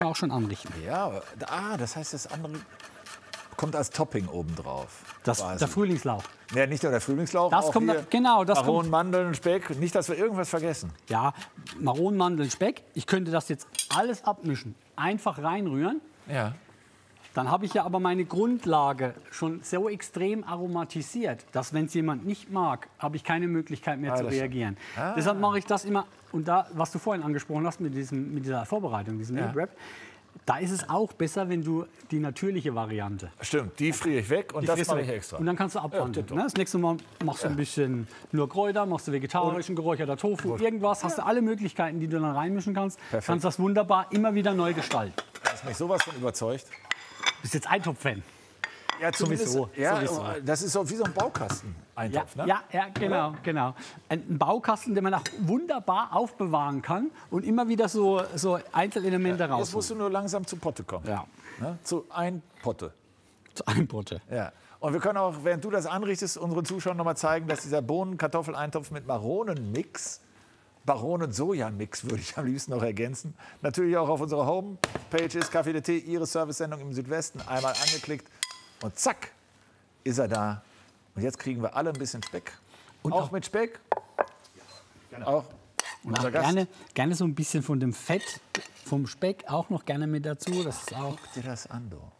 auch schon anrichten. Ja, das heißt, das andere kommt als Topping obendrauf. Der Frühlingslauch. Ja, nicht nur der Frühlingslauch, Das auch kommt hier genau, das Maronen, kommt. Mandeln, Speck. Nicht, dass wir irgendwas vergessen. Ja, Maronen, Mandeln, Speck. Ich könnte das jetzt alles abmischen, einfach reinrühren. Ja. Dann habe ich ja aber meine Grundlage schon so extrem aromatisiert, dass, wenn es jemand nicht mag, habe ich keine Möglichkeit mehr zu reagieren. Deshalb mache ich das immer. Und da, was du vorhin angesprochen hast mit dieser Vorbereitung, diesem Meal Prep, da ist es auch besser, wenn du die natürliche Variante. Stimmt, die friere ich weg und das mache ich extra. Und dann kannst du abwandeln. Ne? Das nächste Mal machst du ein bisschen nur Kräuter, machst du vegetarischen geräucherter Tofu, irgendwas. Hast du alle Möglichkeiten, die du dann reinmischen kannst. Perfekt. Kannst das wunderbar immer wieder neu gestalten. Du hast mich sowas von überzeugt. Du bist jetzt Eintopf-Fan. Ja, Sowieso. Ja, Sowieso. Das ist so wie so ein Baukasten-Eintopf, ne? Ja, genau. Ein Baukasten, den man auch wunderbar aufbewahren kann und immer wieder so Einzelelemente raus. Jetzt musst du nur langsam zu Potte kommen. Ja. Ne? Zu ein Potte. Zu einem Potte. Ja. Und wir können auch, während du das anrichtest, unseren Zuschauern noch mal zeigen, dass dieser Bohnen-Kartoffeleintopf mit Maronenmix, Baronen-Soja-Mix würde ich am liebsten noch ergänzen, natürlich auch auf unserer Homepage ist Café de Thé, Ihre Servicesendung im Südwesten, einmal angeklickt und zack, ist er da. Und jetzt kriegen wir alle ein bisschen Speck. Und auch mit Speck. Ja, auch. Und auch gerne so ein bisschen von dem Fett vom Speck auch noch gerne mit dazu. Das ist auch. Guck dir das an, du.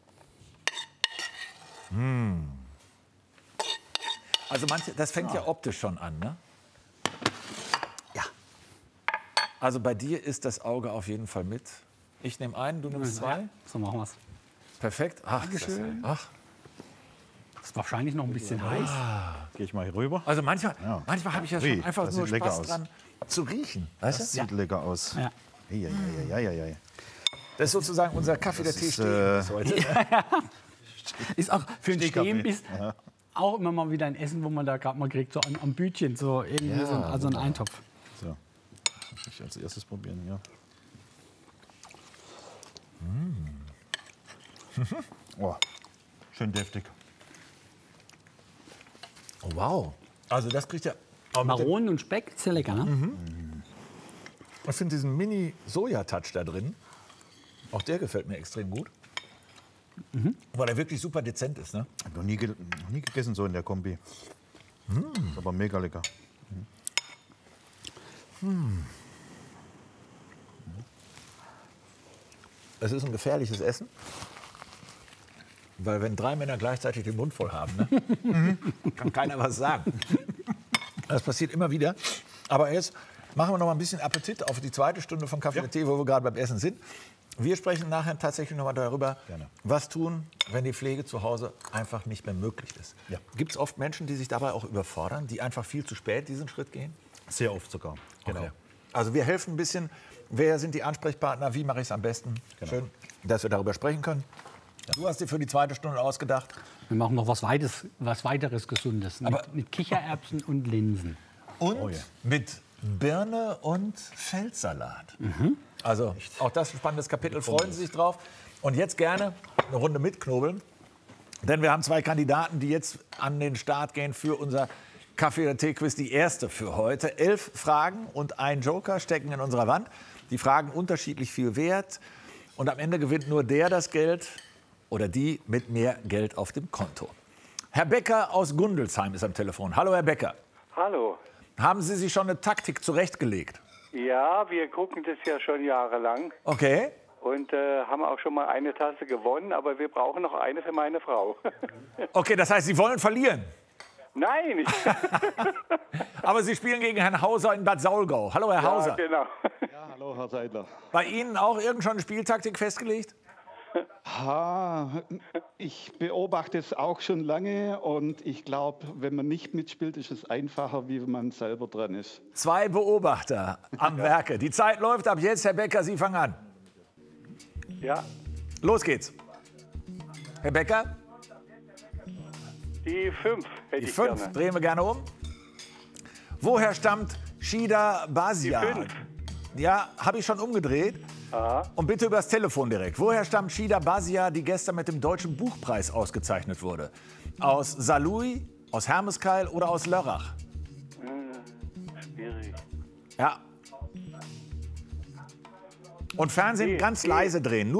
Also das fängt ja optisch schon an, ne? Ja. Also bei dir ist das Auge auf jeden Fall mit. Ich nehme einen, du nimmst zwei. So machen wir es. Perfekt. Ach, Dankeschön. Ach. Das ist wahrscheinlich noch ein bisschen heiß. Gehe ich mal hier rüber. Also manchmal habe ich ja schon einfach das nur sieht lecker Spaß aus. dran zu riechen. Weißt Das du? sieht lecker aus. Ja. Ja. Das ist sozusagen unser Kaffee der ist, Tee heute. Ist auch für einen Stehkaffee. Stehbiss auch immer mal wieder ein Essen, wo man da gerade mal kriegt, so am Bütchen, so irgendwie so ein Eintopf. So. Das muss ich als erstes probieren, ja. Oh, schön deftig. Oh, wow. Also das kriegt ja auch mit dem, Maronen und Speck, ist ja lecker, ne? ich finde diesen Mini-Soja-Touch da drin, auch der gefällt mir extrem gut. Weil er wirklich super dezent ist, ne? Ich habe noch nie gegessen so in der Kombi. Ist aber mega lecker. Es ist ein gefährliches Essen. Weil wenn 3 Männer gleichzeitig den Mund voll haben, ne? Kann keiner was sagen. Das passiert immer wieder. Aber jetzt machen wir noch mal ein bisschen Appetit auf die zweite Stunde von Kaffee und Tee, wo wir gerade beim Essen sind. Wir sprechen nachher tatsächlich noch mal darüber, was tun, wenn die Pflege zu Hause einfach nicht mehr möglich ist. Ja. Gibt es oft Menschen, die sich dabei auch überfordern, die einfach viel zu spät diesen Schritt gehen? Sehr oft sogar. Genau. Okay. Also wir helfen ein bisschen. Wer sind die Ansprechpartner? Wie mache ich es am besten? Schön, dass wir darüber sprechen können. Du hast dir für die zweite Stunde ausgedacht. Wir machen noch was weiteres Gesundes. Mit Kichererbsen und Linsen. Und mit Birne und Feldsalat. Also auch das ist ein spannendes Kapitel. Freuen Sie sich drauf. Und jetzt gerne eine Runde mitknobeln. Denn wir haben 2 Kandidaten, die jetzt an den Start gehen für unser Kaffee- oder Tee-Quiz. Die erste für heute. 11 Fragen und ein Joker stecken in unserer Wand. Die Fragen unterschiedlich viel wert. Und am Ende gewinnt nur der das Geld oder die mit mehr Geld auf dem Konto. Herr Becker aus Gundelsheim ist am Telefon. Hallo, Herr Becker. Hallo. Haben Sie sich schon eine Taktik zurechtgelegt? Ja, wir gucken das ja schon jahrelang Okay. und haben auch schon mal eine Tasse gewonnen, aber wir brauchen noch eine für meine Frau. Okay, das heißt, Sie wollen verlieren. Nein! Aber Sie spielen gegen Herrn Hauser in Bad Saulgau. Hallo, Herr Hauser. Ja, genau. Ja, hallo, Herr Seidler. Bei Ihnen auch irgend schon eine Spieltaktik festgelegt? Ich beobachte es auch schon lange und ich glaube, wenn man nicht mitspielt, ist es einfacher, wie wenn man selber dran ist. 2 Beobachter am Werke. Die Zeit läuft ab jetzt. Herr Becker, Sie fangen an. Ja, Los geht's. Herr Becker, die 5 hätte die ich 5 gerne. drehen wir gerne um. Woher stammt Shida Basia? Die 5. Ja, habe ich schon umgedreht. Und bitte übers Telefon direkt. Woher stammt Shida Basia, die gestern mit dem Deutschen Buchpreis ausgezeichnet wurde? Aus Saarlouis, aus Hermeskeil oder aus Lörrach? Schwierig. Ja. Und Fernsehen ganz leise drehen. Nur